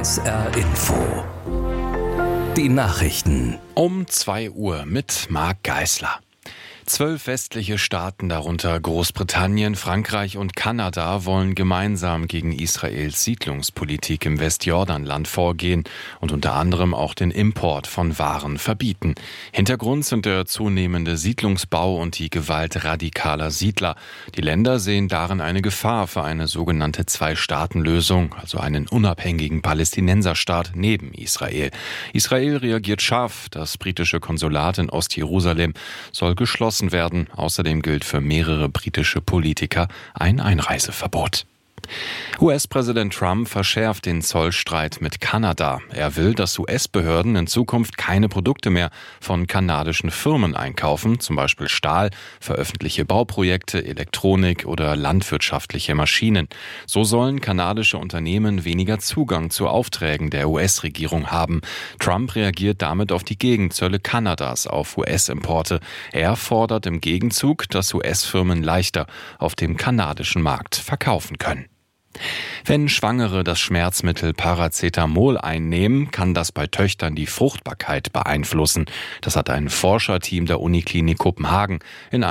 SR Info. Die Nachrichten. Um 2 Uhr mit Marc Geisler. 12 westliche Staaten, darunter Großbritannien, Frankreich und Kanada, wollen gemeinsam gegen Israels Siedlungspolitik im Westjordanland vorgehen und unter anderem auch den Import von Waren verbieten. Hintergrund sind der zunehmende Siedlungsbau und die Gewalt radikaler Siedler. Die Länder sehen darin eine Gefahr für eine sogenannte Zwei-Staaten-Lösung, also einen unabhängigen Palästinenserstaat neben Israel. Israel reagiert scharf. Das britische Konsulat in Ostjerusalem soll geschlossen werden. Außerdem gilt für mehrere britische Politiker ein Einreiseverbot. US-Präsident Trump verschärft den Zollstreit mit Kanada. Er will, dass US-Behörden in Zukunft keine Produkte mehr von kanadischen Firmen einkaufen, zum Beispiel Stahl für öffentliche Bauprojekte, Elektronik oder landwirtschaftliche Maschinen. So sollen kanadische Unternehmen weniger Zugang zu Aufträgen der US-Regierung haben. Trump reagiert damit auf die Gegenzölle Kanadas auf US-Importe. Er fordert im Gegenzug, dass US-Firmen leichter auf dem kanadischen Markt verkaufen können. Wenn Schwangere das Schmerzmittel Paracetamol einnehmen, kann das bei Töchtern die Fruchtbarkeit beeinflussen. Das hat ein Forscherteam der Uniklinik Kopenhagen in einem